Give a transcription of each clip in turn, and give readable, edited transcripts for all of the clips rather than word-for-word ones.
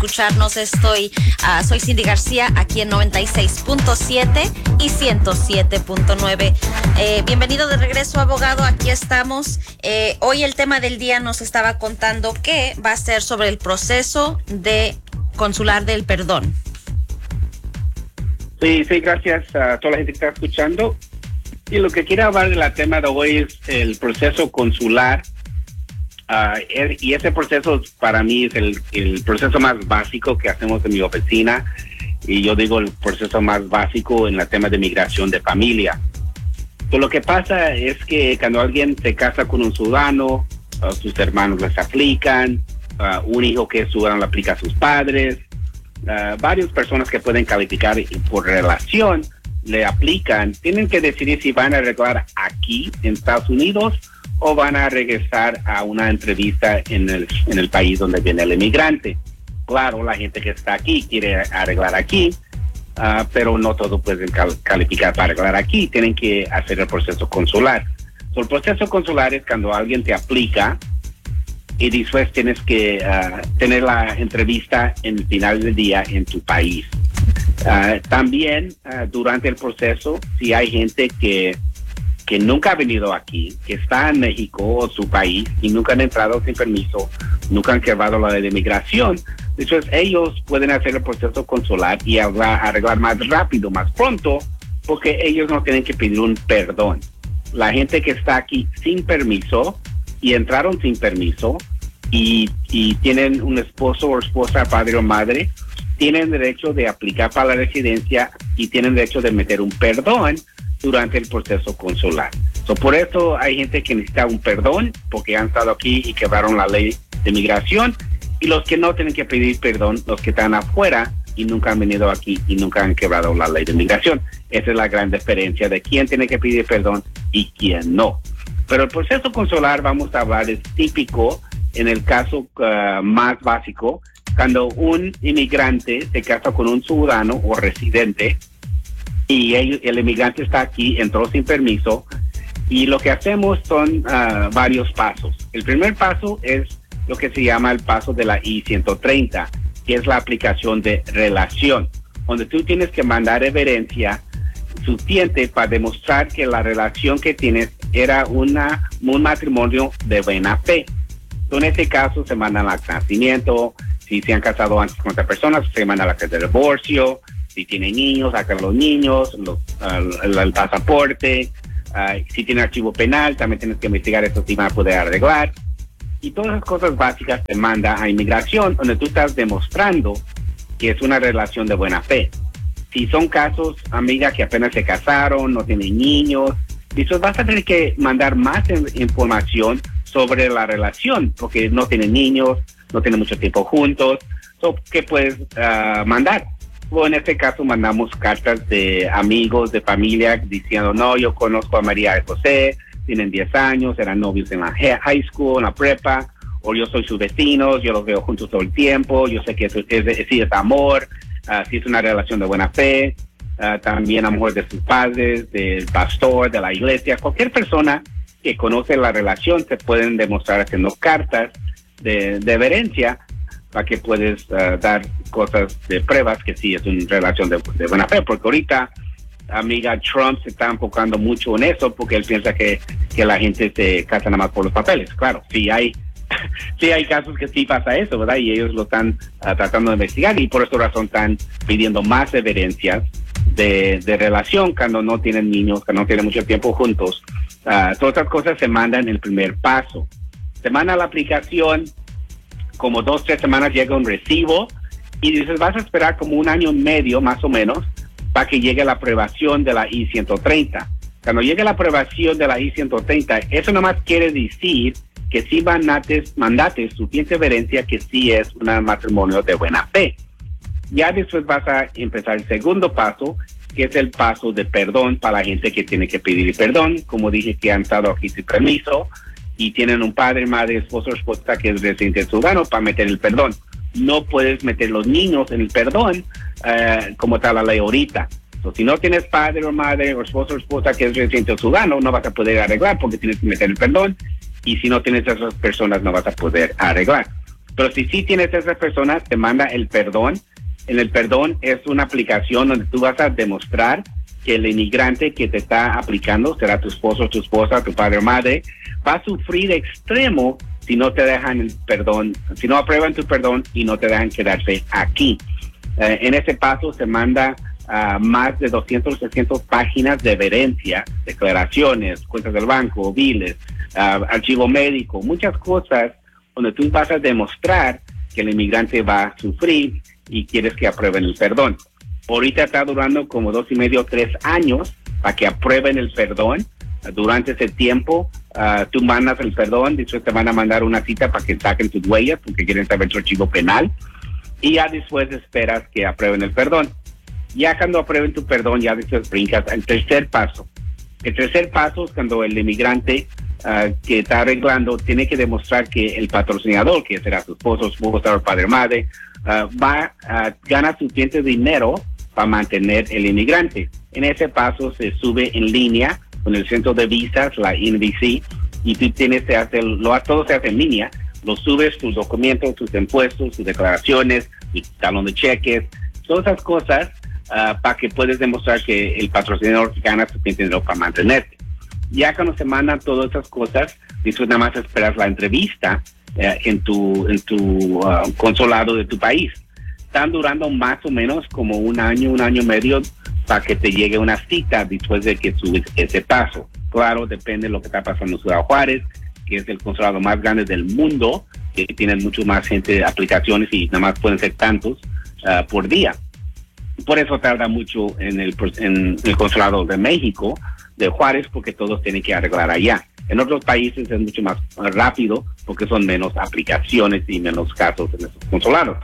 escucharnos. Soy Cindy García, aquí en 96.7 y 107.9. Bienvenido de regreso, abogado. Aquí estamos. Hoy el tema del día nos estaba contando que va a ser sobre el proceso de consular del perdón. Sí, gracias a toda la gente que está escuchando. Y lo que quiero hablar del tema de hoy es el proceso consular. Y ese proceso para mí es el proceso más básico que hacemos en mi oficina. Y yo digo el proceso más básico en el tema de migración de familia. Pues lo que pasa es que cuando alguien se casa con un ciudadano, sus hermanos les aplican, un hijo que es ciudadano le aplica a sus padres, varias personas que pueden calificar por relación le aplican, tienen que decidir si van a arreglar aquí en Estados Unidos o van a regresar a una entrevista en el país donde viene el inmigrante. Claro, la gente que está aquí quiere arreglar aquí, pero no todos pueden calificar para arreglar aquí, tienen que hacer el proceso consular. El proceso consular es cuando alguien te aplica y después tienes que tener la entrevista en el final del día en tu país. También durante el proceso, si hay gente que nunca ha venido aquí, que está en México o su país y nunca han entrado sin permiso, nunca han quebrado la ley de migración, entonces ellos pueden hacer el proceso consular y arreglar más rápido, más pronto, porque ellos no tienen que pedir un perdón. La gente que está aquí sin permiso y entraron sin permiso y tienen un esposo o esposa, padre o madre, tienen derecho de aplicar para la residencia y tienen derecho de meter un perdón durante el proceso consular. Por eso hay gente que necesita un perdón porque han estado aquí y quebraron la ley de migración, y los que no tienen que pedir perdón, los que están afuera y nunca han venido aquí y nunca han quebrado la ley de migración. Esa es la gran diferencia de quién tiene que pedir perdón y quién no. Pero el proceso consular, vamos a hablar, es típico en el caso más básico, cuando un inmigrante se casa con un ciudadano o residente y el inmigrante está aquí, entró sin permiso, y lo que hacemos son varios pasos. El primer paso es lo que se llama el paso de la I-130, que es la aplicación de relación, donde tú tienes que mandar evidencia suficiente para demostrar que la relación que tienes era un matrimonio de buena fe. En este caso se manda el acta de nacimiento, si se han casado antes con otras personas, se manda el acta de divorcio, si tienen niños, sacan los niños, el pasaporte, si tiene archivo penal, también tienes que investigar esto si van a poder arreglar. Y todas las cosas básicas te manda a inmigración, donde tú estás demostrando que es una relación de buena fe. Si son casos, amiga, que apenas se casaron, no tienen niños, entonces vas a tener que mandar más información sobre la relación, porque no tienen niños, no tienen mucho tiempo juntos. ¿Qué puedes mandar? O en este caso mandamos cartas de amigos, de familia, diciendo, no, yo conozco a María y José, tienen 10 años, eran novios en la high school, en la prepa, o yo soy sus vecinos, yo los veo juntos todo el tiempo, yo sé que sí es amor, sí es una relación de buena fe, también amor de sus padres, del pastor, de la iglesia, cualquier persona que conoce la relación te pueden demostrar haciendo cartas de evidencia para que puedes dar cosas de pruebas que sí es una relación de buena fe, porque ahorita, amiga, Trump se está enfocando mucho en eso porque él piensa que la gente se casa nada más por los papeles. Claro, sí hay casos que sí pasa eso, ¿verdad? Y ellos lo están tratando de investigar y por esa razón están pidiendo más evidencias de relación cuando no tienen niños, cuando no tienen mucho tiempo juntos. Todas estas cosas se mandan en el primer paso. Se manda la aplicación, como 2-3 semanas llega un recibo y dices, vas a esperar como 1 año y medio más o menos para que llegue la aprobación de la I-130. Cuando llegue la aprobación de la I-130, eso nomás quiere decir que sí mandates suficiente evidencia que sí es un matrimonio de buena fe. Ya después vas a empezar el segundo paso, que es el paso de perdón para la gente que tiene que pedir perdón. Como dije, que han estado aquí sin permiso y tienen un padre, madre, esposo o esposa que es residente ciudadano para meter el perdón. No puedes meter los niños en el perdón como está la ley ahorita. Si no tienes padre o madre o esposo o esposa que es residente ciudadano, no vas a poder arreglar porque tienes que meter el perdón. Y si no tienes esas personas, no vas a poder arreglar. Pero si sí tienes esa persona, te manda el perdón. En el perdón es una aplicación donde tú vas a demostrar que el inmigrante que te está aplicando, será tu esposo, tu esposa, tu padre o madre, va a sufrir extremo si no te dejan el perdón, si no aprueban tu perdón y no te dejan quedarse aquí. En ese paso se manda más de 300 páginas de evidencia, declaraciones, cuentas del banco, biles, archivo médico, muchas cosas donde tú vas a demostrar que el inmigrante va a sufrir y quieres que aprueben el perdón. Ahorita está durando como 2.5 o 3 años para que aprueben el perdón. Durante ese tiempo, tú mandas el perdón, después te van a mandar una cita para que saquen tus huellas porque quieren saber tu archivo penal. Y ya después esperas que aprueben el perdón. Ya cuando aprueben tu perdón, ya después brincas al tercer paso. El tercer paso es cuando el inmigrante que está arreglando tiene que demostrar que el patrocinador, que será su esposo, su esposa o padre o madre, gana suficiente dinero para mantener el inmigrante. En ese paso se sube en línea con el centro de visas, la NVC, y tú tienes que hacerlo, todo se hace en línea. Lo subes, tus documentos, tus impuestos, tus declaraciones, tu talón de cheques, todas esas cosas para que puedas demostrar que el patrocinador gana suficiente dinero para mantenerte. Ya cuando se mandan todas esas cosas, después nada más esperas la entrevista en tu consulado de tu país. Están durando más o menos como un año y medio para que te llegue una cita después de que subes ese paso. Claro, depende de lo que está pasando en Ciudad Juárez, que es el consulado más grande del mundo, que tienen mucho más gente de aplicaciones y nada más pueden ser tantos por día. Por eso tarda mucho en el consulado de México, de Juárez, porque todos tienen que arreglar allá. En otros países es mucho más rápido porque son menos aplicaciones y menos casos en esos consulados.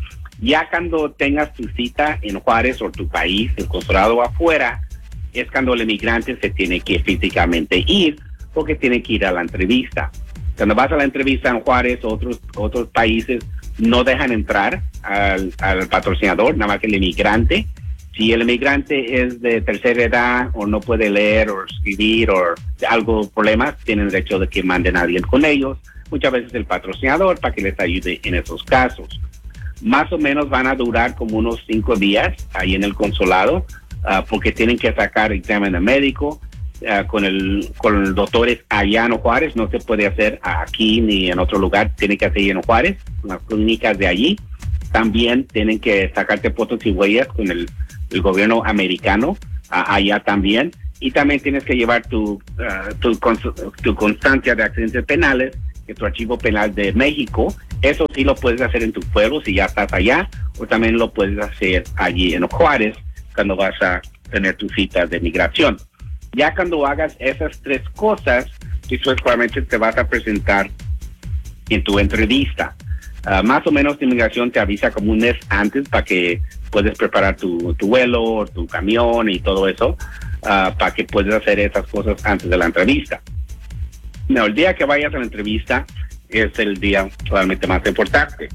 Ya cuando tengas tu cita en Juárez o tu país, el consulado afuera, es cuando el inmigrante se tiene que físicamente ir porque tiene que ir a la entrevista. Cuando vas a la entrevista en Juárez o otros países, no dejan entrar al patrocinador, nada más que el inmigrante. Si el inmigrante es de tercera edad o no puede leer o escribir o algo problemas, tienen derecho de que manden a alguien con ellos. Muchas veces el patrocinador para que les ayude en esos casos. Más o menos van a durar como unos 5 días ahí en el consulado porque tienen que sacar examen de médico con el doctor allá en Juárez. No se puede hacer aquí ni en otro lugar, tiene que hacer en Juárez, en las clínicas de allí. También tienen que sacarte fotos y huellas con el gobierno americano allá también. Y también tienes que llevar tu constancia de accidentes penales, que es tu archivo penal de México. Eso sí lo puedes hacer en tu pueblo si ya estás allá, o también lo puedes hacer allí en Juárez cuando vas a tener tu cita de migración. Ya cuando hagas esas 3 cosas, después claramente te vas a presentar en tu entrevista. Más o menos de inmigración te avisa como un mes antes para que puedes preparar tu vuelo, tu camión y todo eso, para que puedas hacer esas cosas antes de la entrevista. No, el día que vayas a la entrevista es el día realmente más importante.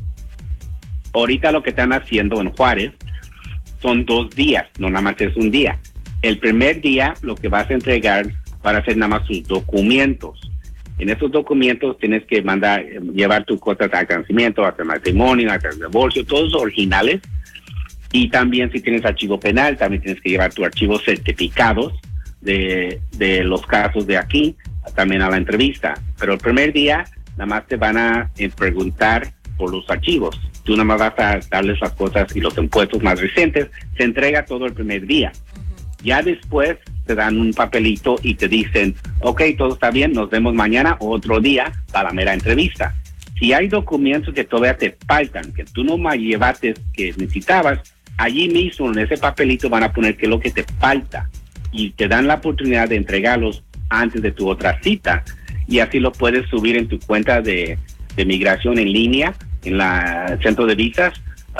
Ahorita lo que están haciendo en Juárez son 2 días, no nada más es un día. El primer día lo que vas a entregar van a ser nada más sus documentos. En esos documentos tienes que llevar tus cosas de agradecimiento, hasta matrimonio, hasta el divorcio, todos originales. Y también si tienes archivo penal, también tienes que llevar tus archivos certificados de los casos de aquí, también a la entrevista. Pero el primer día nada más te van a preguntar por los archivos. Tú nada más vas a darles las cosas y los impuestos más recientes. Se entrega todo el primer día. Ya después te dan un papelito y te dicen, ok, todo está bien, nos vemos mañana o otro día para la mera entrevista. Si hay documentos que todavía te faltan, que tú no más llevaste que necesitabas, allí mismo en ese papelito van a poner qué es lo que te falta y te dan la oportunidad de entregarlos antes de tu otra cita, y así lo puedes subir en tu cuenta de migración en línea en el centro de visas,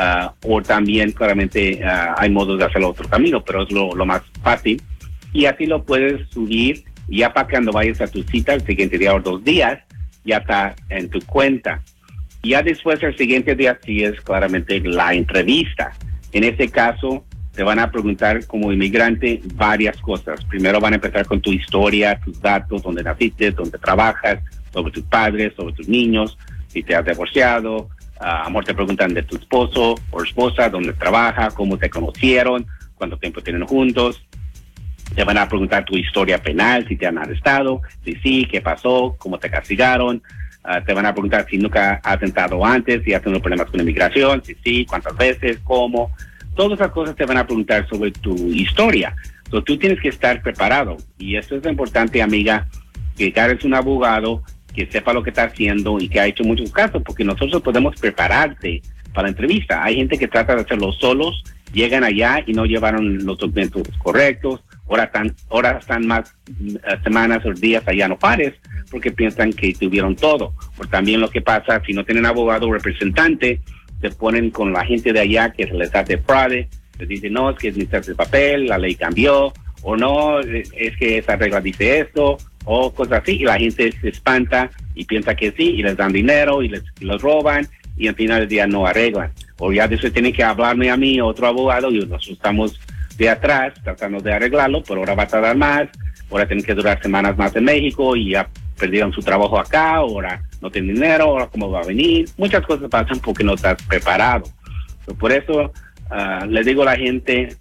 o también claramente hay modos de hacerlo otro camino, pero es lo más fácil, y así lo puedes subir ya para cuando vayas a tu cita el siguiente día o 2 días ya está en tu cuenta. Ya después el siguiente día sí es claramente la entrevista. En este caso te van a preguntar como inmigrante varias cosas. Primero van a empezar con tu historia, tus datos, dónde naciste, dónde trabajas, sobre tus padres, sobre tus niños, si te has divorciado, amor, te preguntan de tu esposo o esposa, dónde trabaja, cómo te conocieron, cuánto tiempo tienen juntos. Te van a preguntar tu historia penal, si te han arrestado, si sí, qué pasó, cómo te castigaron. Te van a preguntar si nunca has tentado antes, si has tenido problemas con inmigración, si sí, cuántas veces, cómo. Todas esas cosas te van a preguntar sobre tu historia. Entonces tú tienes que estar preparado. Y eso es importante, amiga, que eres un abogado que sepa lo que está haciendo y que ha hecho muchos casos, porque nosotros podemos prepararte para la entrevista. Hay gente que trata de hacerlo solos, llegan allá y no llevaron los documentos correctos, ahora están más semanas o días allá no pares, porque piensan que tuvieron todo. O también lo que pasa, si no tienen abogado o representante, se ponen con la gente de allá que se les hace fraude, les dicen, no, es que necesitas el papel, la ley cambió, o no, es que esa regla dice esto, o cosas así, y la gente se espanta y piensa que sí, y les dan dinero, y los roban, y al final del día no arreglan. O ya después tienen que hablarme a mí, otro abogado, y nosotros estamos de atrás tratando de arreglarlo, pero ahora va a tardar más, ahora tienen que durar semanas más en México, y ya perdieron su trabajo acá, ahora no tienen dinero, ahora cómo va a venir. Muchas cosas pasan porque no estás preparado. Por eso les digo a la gente,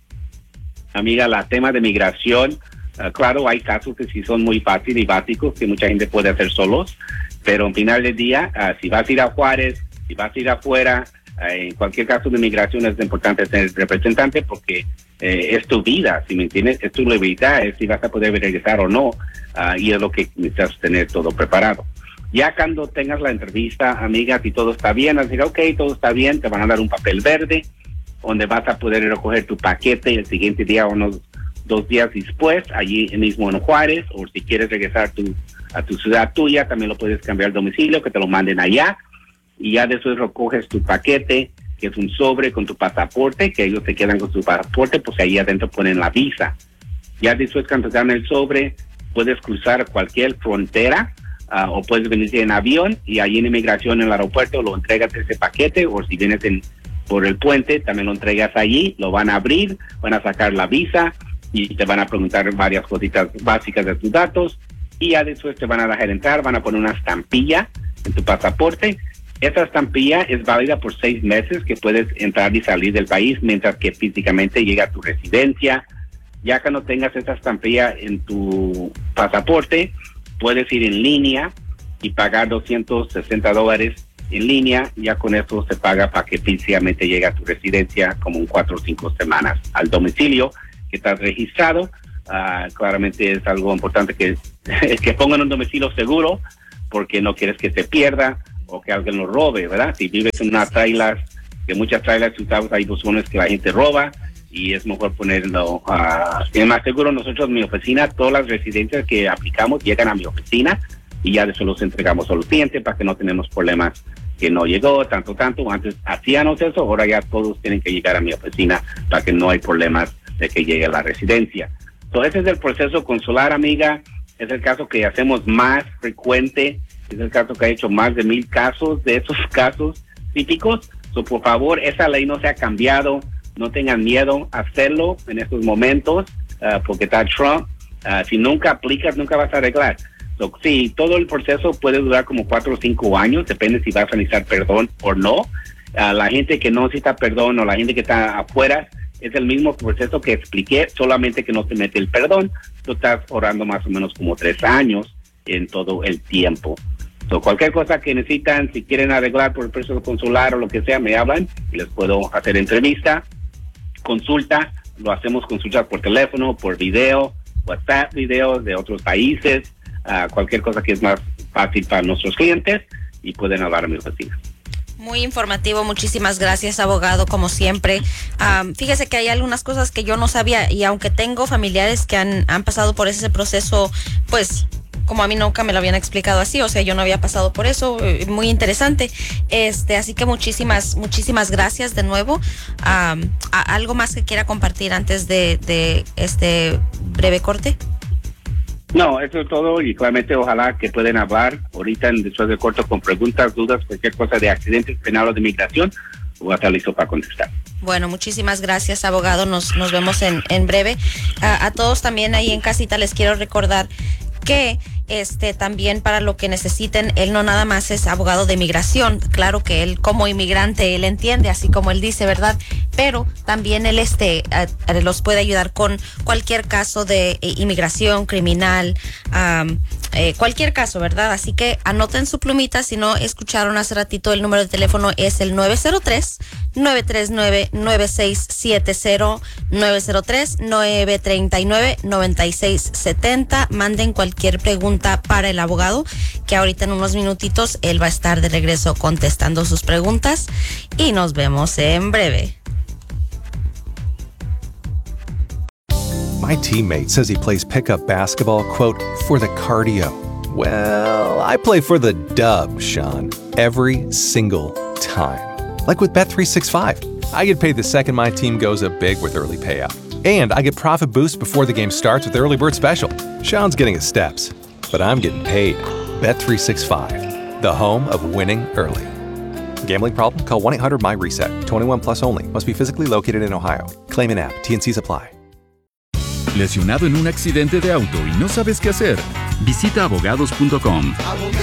amiga, la tema de migración, claro, hay casos que sí son muy fáciles y básicos que mucha gente puede hacer solos, pero al final del día, si vas a ir a Juárez, si vas a ir afuera, en cualquier caso de migración es importante tener representante porque es tu vida, si me entiendes, es tu libertad, es si vas a poder regresar o no, y es lo que necesitas tener todo preparado. Ya cuando tengas la entrevista, amiga, si todo está bien, vas a decir, ok, todo está bien, te van a dar un papel verde, donde vas a poder recoger tu paquete el siguiente día o unos 2 días después, allí mismo en Juárez, o si quieres regresar a tu ciudad tuya, también lo puedes cambiar el domicilio, que te lo manden allá, y ya después recoges tu paquete, que es un sobre con tu pasaporte, que ellos se quedan con tu pasaporte, pues ahí adentro ponen la visa. Ya después cuando te dan el sobre, puedes cruzar cualquier frontera, o puedes venir en avión, y allí en inmigración en el aeropuerto lo entregas ese paquete, o si vienes por el puente, también lo entregas allí, lo van a abrir, van a sacar la visa, y te van a preguntar varias cositas básicas de tus datos, y ya después te van a dejar entrar, van a poner una estampilla en tu pasaporte. Esa estampilla es válida por 6 meses, que puedes entrar y salir del país mientras que físicamente llega a tu residencia. Ya cuando tengas esa estampilla en tu pasaporte, puedes ir en línea y pagar $260 en línea. Ya con eso se paga para que físicamente llegue a tu residencia como en 4 o 5 semanas al domicilio que estás registrado. Claramente es algo importante que pongan un domicilio seguro, porque no quieres que se pierda o que alguien lo robe, ¿verdad? Si vives en una trailer, que muchas trailers usadas hay buzones que la gente roba, y es mejor ponerlo más seguro. Nosotros en mi oficina, todas las residencias que aplicamos llegan a mi oficina, y ya de eso los entregamos a los clientes para que no tenemos problemas que no llegó, tanto. Antes hacíamos eso, ahora ya todos tienen que llegar a mi oficina para que no hay problemas de que llegue a la residencia. Entonces, ese es el proceso consular, amiga. Es el caso que hacemos más frecuente. Es el caso que ha hecho más de 1,000 casos de esos casos típicos. Por favor, esa ley no se ha cambiado. No tengan miedo a hacerlo en estos momentos, porque está Trump. Si nunca aplicas, nunca vas a arreglar. Sí, todo el proceso puede durar como 4 o 5 años, depende si vas a necesitar perdón o no. La gente que no necesita perdón o la gente que está afuera, es el mismo proceso que expliqué, solamente que no te mete el perdón. Tú estás orando más o menos como 3 años en todo el tiempo. Cualquier cosa que necesitan, si quieren arreglar por el proceso consular o lo que sea, me hablan y les puedo hacer entrevista, consulta. Lo hacemos consultas por teléfono, por video, WhatsApp, videos de otros países, cualquier cosa que es más fácil para nuestros clientes, y pueden hablar a mi oficina. Muy informativo, muchísimas gracias, abogado, como siempre. Fíjese que hay algunas cosas que yo no sabía, y aunque tengo familiares que han pasado por ese proceso, pues como a mí nunca me lo habían explicado así, o sea, yo no había pasado por eso. Muy interesante. Así que muchísimas gracias de nuevo. ¿Algo más que quiera compartir antes de este breve corte? No, eso es todo, y claramente ojalá que pueden hablar ahorita después del corto con preguntas, dudas, cualquier cosa de accidentes penales o de migración. Voy a estar listo para contestar. Bueno, muchísimas gracias, abogado. Nos vemos en breve. A todos también ahí en casita les quiero recordar que también para lo que necesiten. Él no nada más es abogado de migración, claro que él como inmigrante él entiende, así como él dice, ¿verdad? Pero también él los puede ayudar con cualquier caso de inmigración, criminal, cualquier caso, ¿verdad? Así que anoten su plumita. Si no escucharon hace ratito, el número de teléfono es el 903-939-9670, 903-939-9670. Manden cualquier pregunta para el abogado, que ahorita en unos minutitos él va a estar de regreso contestando sus preguntas, y nos vemos en breve. My teammate says he plays pickup basketball, quote, for the cardio. Well, I play for the dub, Sean, every single time. Like with Bet365. I get paid the second my team goes up big with early payout. And I get profit boosts before the game starts with Early Bird Special. Sean's getting his steps, but I'm getting paid. Bet365, the home of winning early. Gambling problem? Call 1-800-MY-RESET. 21 plus only. Must be physically located in Ohio. Claim in app. T&Cs apply. ¿Lesionado en un accidente de auto y no sabes qué hacer? Visita abogados.com.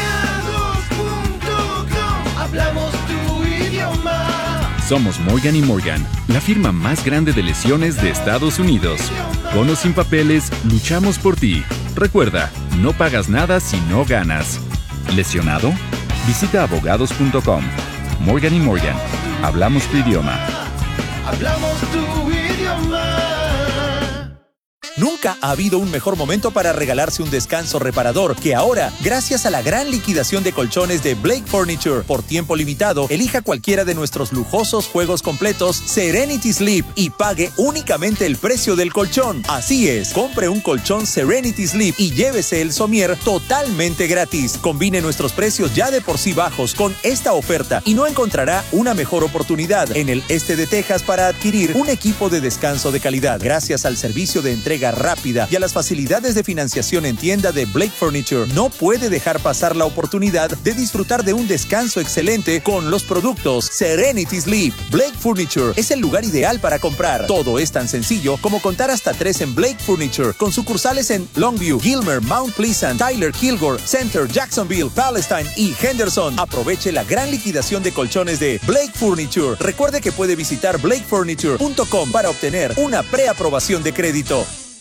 Hablamos tu idioma. Somos Morgan & Morgan, la firma más grande de lesiones de Estados Unidos. Con o sin papeles, luchamos por ti. Recuerda, no pagas nada si no ganas. ¿Lesionado? Visita abogados.com. Morgan & Morgan. Hablamos tu idioma. Hablamos tu idioma. Nunca ha habido un mejor momento para regalarse un descanso reparador que ahora, gracias a la gran liquidación de colchones de Blake Furniture. Por tiempo limitado, elija cualquiera de nuestros lujosos juegos completos Serenity Sleep y pague únicamente el precio del colchón. Así es, compre un colchón Serenity Sleep y llévese el somier totalmente gratis. Combine nuestros precios ya de por sí bajos con esta oferta y no encontrará una mejor oportunidad en el este de Texas para adquirir un equipo de descanso de calidad. Gracias al servicio de entrega rápida y a las facilidades de financiación en tienda de Blake Furniture, no puede dejar pasar la oportunidad de disfrutar de un descanso excelente con los productos Serenity Sleep. Blake Furniture es el lugar ideal para comprar. Todo es tan sencillo como contar hasta 3 en Blake Furniture, con sucursales en Longview, Gilmer, Mount Pleasant, Tyler, Kilgore, Center, Jacksonville, Palestine y Henderson. Aproveche la gran liquidación de colchones de Blake Furniture. Recuerde que puede visitar blakefurniture.com para obtener una preaprobación de crédito.